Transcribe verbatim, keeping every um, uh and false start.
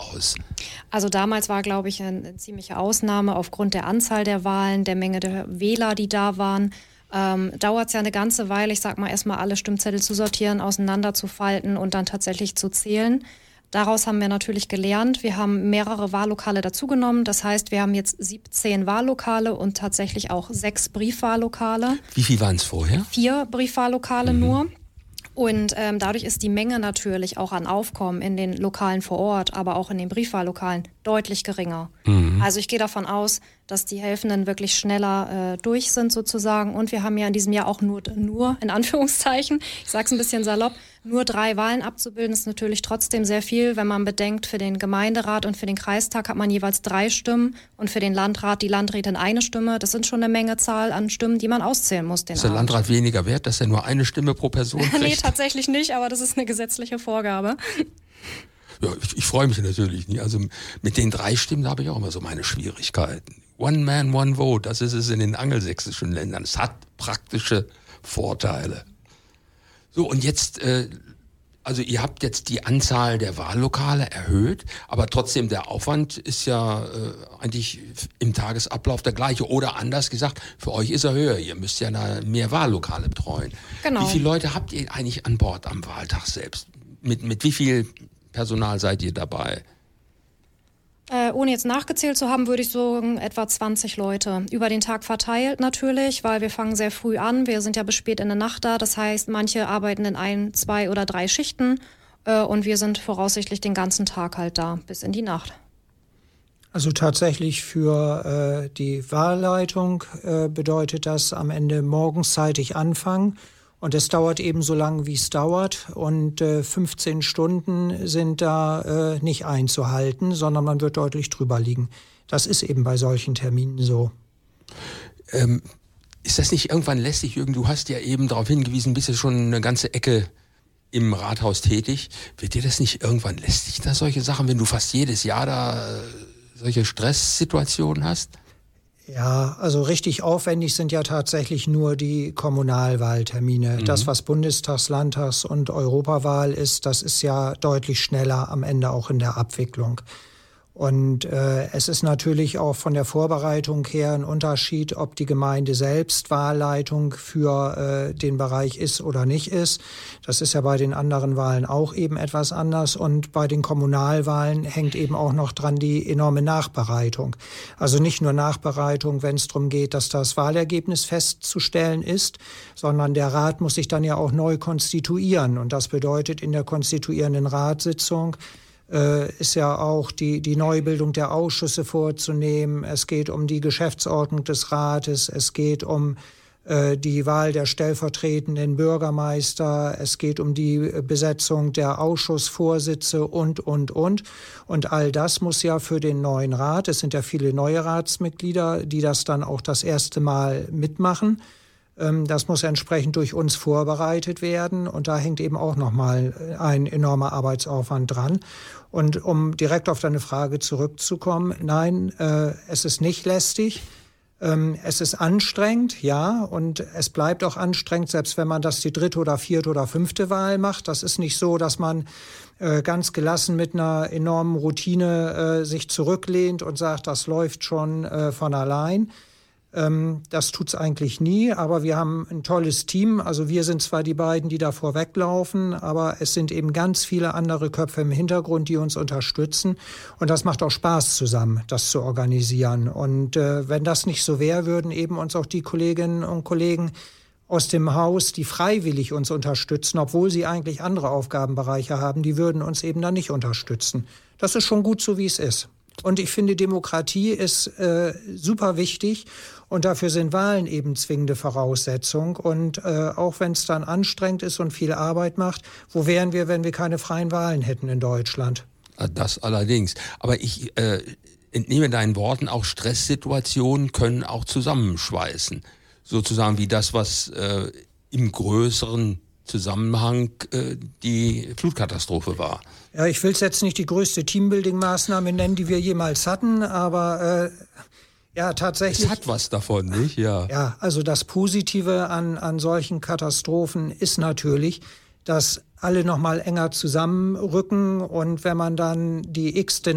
aus? Also damals war, glaube ich, eine, eine ziemliche Ausnahme aufgrund der Anzahl der Wahlen, der Menge der Wähler, die da waren. Ähm, dauert es ja eine ganze Weile, ich sag mal, erstmal alle Stimmzettel zu sortieren, auseinanderzufalten und dann tatsächlich zu zählen. Daraus haben wir natürlich gelernt. Wir haben mehrere Wahllokale dazugenommen. Das heißt, wir haben jetzt siebzehn Wahllokale und tatsächlich auch sechs Briefwahllokale. Wie viel waren es vorher? Vier Briefwahllokale Mhm. nur. Und ähm, dadurch ist die Menge natürlich auch an Aufkommen in den Lokalen vor Ort, aber auch in den Briefwahllokalen deutlich geringer. Mhm. Also ich gehe davon aus, dass die Helfenden wirklich schneller äh, durch sind sozusagen. Und wir haben ja in diesem Jahr auch nur, nur in Anführungszeichen, ich sage es ein bisschen salopp, nur drei Wahlen abzubilden, ist natürlich trotzdem sehr viel, wenn man bedenkt, für den Gemeinderat und für den Kreistag hat man jeweils drei Stimmen und für den Landrat, die Landrätin eine Stimme. Das sind schon eine Menge Zahl an Stimmen, die man auszählen muss. Den ist der Abend. Landrat weniger wert, dass er nur eine Stimme pro Person kriegt? Nee, tatsächlich nicht, aber das ist eine gesetzliche Vorgabe. Ja, ich, ich freue mich natürlich nicht. Also mit den drei Stimmen habe ich auch immer so meine Schwierigkeiten. One man, one vote, das ist es in den angelsächsischen Ländern. Es hat praktische Vorteile. So, und jetzt, äh, also ihr habt jetzt die Anzahl der Wahllokale erhöht, aber trotzdem der Aufwand ist ja äh, eigentlich im Tagesablauf der gleiche. Oder anders gesagt, für euch ist er höher. Ihr müsst ja da mehr Wahllokale betreuen. Genau. Wie viele Leute habt ihr eigentlich an Bord am Wahltag selbst? Mit, mit wie viel Personal seid ihr dabei? Äh, ohne jetzt nachgezählt zu haben, würde ich sagen, etwa zwanzig Leute. Über den Tag verteilt natürlich, weil wir fangen sehr früh an. Wir sind ja bis spät in der Nacht da. Das heißt, manche arbeiten in ein, zwei oder drei Schichten. Äh, und wir sind voraussichtlich den ganzen Tag halt da, bis in die Nacht. Also tatsächlich für äh, die Wahlleitung äh, bedeutet das am Ende morgens zeitig anfangen. Und es dauert eben so lange, wie es dauert. Und äh, fünfzehn Stunden sind da äh, nicht einzuhalten, sondern man wird deutlich drüber liegen. Das ist eben bei solchen Terminen so. Ähm, ist das nicht irgendwann lästig, Jürgen? Du hast ja eben darauf hingewiesen, bist ja schon eine ganze Ecke im Rathaus tätig. Wird dir das nicht irgendwann lästig, da solche Sachen, wenn du fast jedes Jahr da äh, solche Stresssituationen hast? Ja, also richtig aufwendig sind ja tatsächlich nur die Kommunalwahltermine. Mhm. Das, was Bundestags-, Landtags- und Europawahl ist, das ist ja deutlich schneller am Ende auch in der Abwicklung. Und äh, es ist natürlich auch von der Vorbereitung her ein Unterschied, ob die Gemeinde selbst Wahlleitung für äh, den Bereich ist oder nicht ist. Das ist ja bei den anderen Wahlen auch eben etwas anders. Und bei den Kommunalwahlen hängt eben auch noch dran die enorme Nachbereitung. Also nicht nur Nachbereitung, wenn es darum geht, dass das Wahlergebnis festzustellen ist, sondern der Rat muss sich dann ja auch neu konstituieren. Und das bedeutet in der konstituierenden Ratssitzung, Äh, ist ja auch die, die Neubildung der Ausschüsse vorzunehmen. Es geht um die Geschäftsordnung des Rates, es geht um äh, die Wahl der stellvertretenden Bürgermeister, es geht um die Besetzung der Ausschussvorsitze und, und, und. Und all das muss ja für den neuen Rat, es sind ja viele neue Ratsmitglieder, die das dann auch das erste Mal mitmachen. Das muss entsprechend durch uns vorbereitet werden und da hängt eben auch nochmal ein enormer Arbeitsaufwand dran. Und um direkt auf deine Frage zurückzukommen, nein, äh, es ist nicht lästig. Ähm, es ist anstrengend, ja, und es bleibt auch anstrengend, selbst wenn man das die dritte oder vierte oder fünfte Wahl macht. Das ist nicht so, dass man äh, ganz gelassen mit einer enormen Routine äh, sich zurücklehnt und sagt, das läuft schon äh, von allein. Das tut's eigentlich nie, aber wir haben ein tolles Team. Also wir sind zwar die beiden, die da vorweglaufen, aber es sind eben ganz viele andere Köpfe im Hintergrund, die uns unterstützen. Und das macht auch Spaß zusammen, das zu organisieren. Und äh, wenn das nicht so wäre, würden eben uns auch die Kolleginnen und Kollegen aus dem Haus, die freiwillig uns unterstützen, obwohl sie eigentlich andere Aufgabenbereiche haben, die würden uns eben dann nicht unterstützen. Das ist schon gut so, wie es ist. Und ich finde, Demokratie ist äh, super wichtig und dafür sind Wahlen eben zwingende Voraussetzung. Und äh, auch wenn es dann anstrengend ist und viel Arbeit macht, wo wären wir, wenn wir keine freien Wahlen hätten in Deutschland? Das allerdings. Aber ich äh, entnehme deinen Worten, auch Stresssituationen können auch zusammenschweißen. Sozusagen wie das, was äh, im größeren Zusammenhang äh, die Flutkatastrophe war. Ja, ich will es jetzt nicht die größte Teambuilding-Maßnahme nennen, die wir jemals hatten, aber äh, ja, tatsächlich. Es hat was davon, nicht? Ja. Ja, also das Positive an, an solchen Katastrophen ist natürlich, dass alle noch mal enger zusammenrücken und wenn man dann die x-te